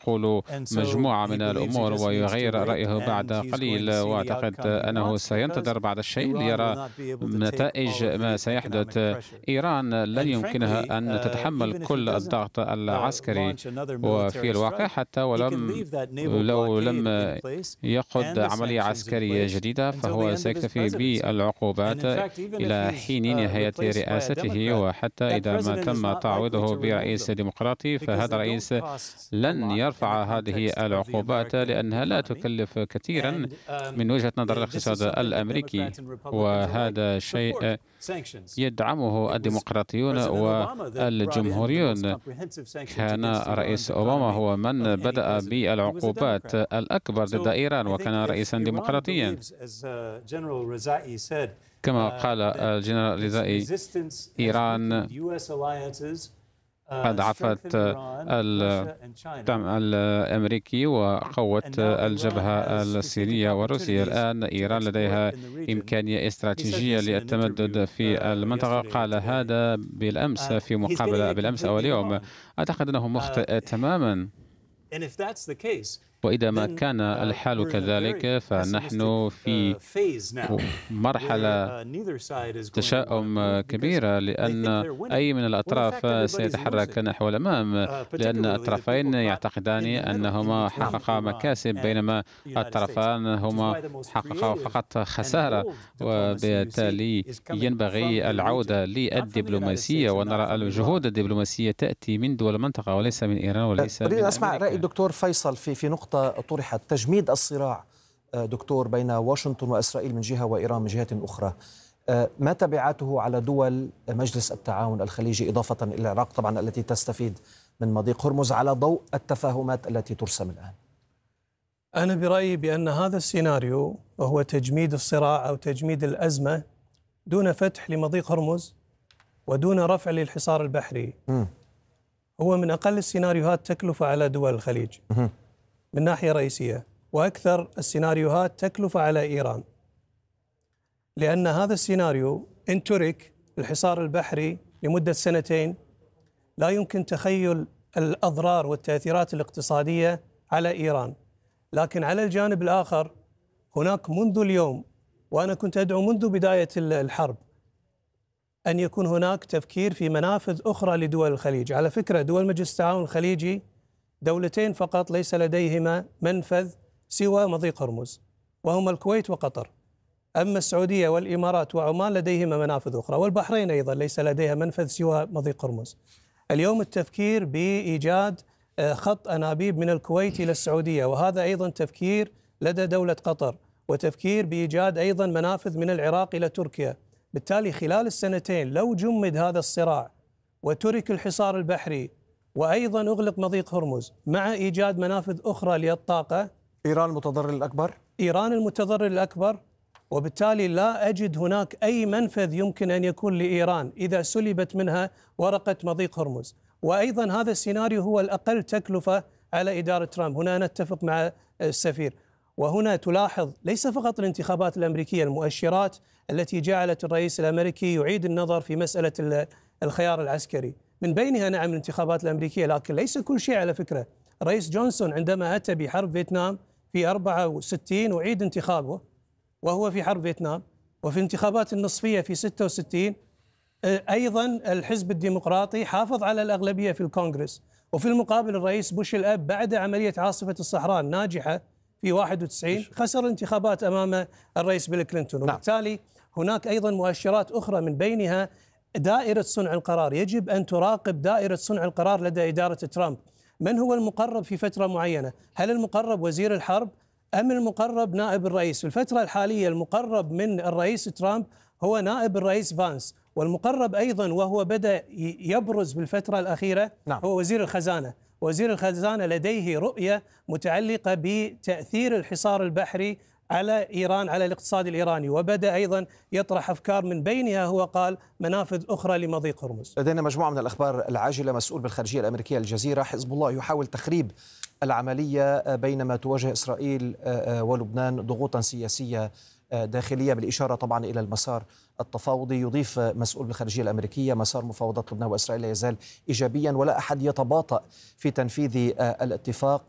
يقول مجموعة من الأمور ويغير رأيه بعد قليل، وأعتقد أنه سينتظر بعض الشيء ليرى نتائج ما سيحدث. إيران لن يمكنها أن تتحمل كل الضغط العسكري، وفي الواقع حتى لو لم يقود عملية عسكرية جديدة فهو سيكتفي بالعقوبات إلى حين نهاية رئاسته، وحتى إذا ما تم تعويضه برئيس ديمقراطي فهذا الرئيس لن يرفع هذه العقوبات لأنها لا تكلف كثيرا من وجهة نظر الاقتصاد الأمريكي، وهذا شيء يدعمه الديمقراطيون والجمهوريون. كان رئيس أوباما هو من بدأ بالعقوبات الأكبر ضد إيران وكان رئيسا ديمقراطيا. كما قال الجنرال رزائي، إيران قد عفت الدعم الأمريكي وقوت الجبهة السورية والروسية. الآن إيران لديها إمكانية استراتيجية للتمدد في المنطقة. قال هذا بالأمس في مقابلة بالأمس أو اليوم. أعتقد أنه مخطئ تماما، وإذا ما كان الحال كذلك فنحن في مرحلة تشاؤم كبيرة، لأن أي من الأطراف سيتحرك نحو الأمام، لأن الطرفين يعتقدان أنهما حققا مكاسب بينما الطرفان هما حققا فقط خسارة، وبالتالي ينبغي العودة للدبلوماسية، ونرى الجهود الدبلوماسية تأتي من دول المنطقة وليس من إيران وليس من أريد أسمع أمريكا. رأي الدكتور فيصل في نقطة طرحت: تجميد الصراع دكتور بين واشنطن وإسرائيل من جهة وإيران من جهة أخرى، ما تبعاته على دول مجلس التعاون الخليجي إضافة إلى العراق طبعا التي تستفيد من مضيق هرمز على ضوء التفاهمات التي ترسم الآن؟ أنا برأيي بأن هذا السيناريو وهو تجميد الصراع أو تجميد الأزمة دون فتح لمضيق هرمز ودون رفع للحصار البحري هو من أقل السيناريوهات تكلفة على دول الخليج من ناحية رئيسية، وأكثر السيناريوهات تكلفة على إيران، لأن هذا السيناريو إن ترك الحصار البحري لمدة 2 لا يمكن تخيل الأضرار والتأثيرات الاقتصادية على إيران. لكن على الجانب الآخر هناك منذ اليوم، وأنا كنت أدعو منذ بداية الحرب، أن يكون هناك تفكير في منافذ أخرى لدول الخليج. على فكرة دول مجلس التعاون الخليجي دولتين فقط ليس لديهما منفذ سوى مضيق هرمز، وهما الكويت وقطر. أما السعودية والإمارات وعمان لديهما منافذ أخرى، والبحرين أيضا ليس لديها منفذ سوى مضيق هرمز. اليوم التفكير بإيجاد خط أنابيب من الكويت إلى السعودية، وهذا أيضا تفكير لدى دولة قطر، وتفكير بإيجاد أيضا منافذ من العراق إلى تركيا. بالتالي خلال السنتين لو جمد هذا الصراع وترك الحصار البحري وأيضا أغلق مضيق هرمز مع إيجاد منافذ أخرى للطاقة، إيران المتضرر الأكبر؟ إيران المتضرر الأكبر، وبالتالي لا أجد هناك أي منفذ يمكن أن يكون لإيران إذا سلبت منها ورقة مضيق هرمز. وأيضا هذا السيناريو هو الأقل تكلفة على إدارة ترامب. هنا نتفق مع السفير، وهنا تلاحظ ليس فقط الانتخابات الأمريكية، المؤشرات التي جعلت الرئيس الأمريكي يعيد النظر في مسألة الخيار العسكري، من بينها نعم الانتخابات الأمريكية، لكن ليس كل شيء. على فكرة الرئيس جونسون عندما أتى بحرب فيتنام في 64 أعيد انتخابه وهو في حرب فيتنام، وفي الانتخابات النصفية في 66 أيضا الحزب الديمقراطي حافظ على الأغلبية في الكونغرس. وفي المقابل الرئيس بوش الأب بعد عملية عاصفة الصحراء الناجحة في 91 خسر الانتخابات أمام الرئيس بيل كلينتون. وبالتالي هناك أيضا مؤشرات أخرى من بينها دائرة صنع القرار. يجب أن تراقب دائرة صنع القرار لدى إدارة ترامب. من هو المقرب في فترة معينة؟ هل المقرب وزير الحرب أم المقرب نائب الرئيس؟ في الفترة الحالية المقرب من الرئيس ترامب هو نائب الرئيس فانس، والمقرب أيضا وهو بدأ يبرز بالفترة الأخيرة هو وزير الخزانة. وزير الخزانة لديه رؤية متعلقة بتأثير الحصار البحري على إيران، على الاقتصاد الإيراني، وبدأ أيضا يطرح أفكار من بينها هو قال منافذ أخرى لمضيق هرمز. لدينا مجموعة من الأخبار العاجلة. مسؤول بالخارجية الأمريكية الجزيرة: حزب الله يحاول تخريب العملية بينما تواجه إسرائيل ولبنان ضغوطا سياسية داخلية، بالإشارة طبعا إلى المسار التفاوضي. يضيف مسؤول بالخارجية الأمريكية: مسار مفاوضات لبنان وإسرائيل لا يزال إيجابيا ولا أحد يتباطأ في تنفيذ الاتفاق